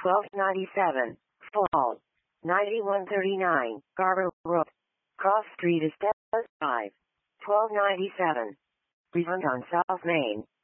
1297, Fall. 9139, Garber Road. Cross Street is 5. 1297. Refund on South Main.